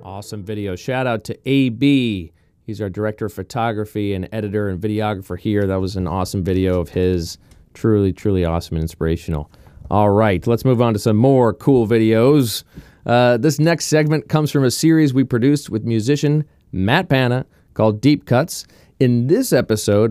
Awesome video. Shout out to AB. He's our director of photography and editor and videographer here. That was an awesome video of his. Truly, truly awesome and inspirational. All right, let's move on to some more cool videos. This next segment comes from a series we produced with musician Matt Pana called Deep Cuts. In this episode,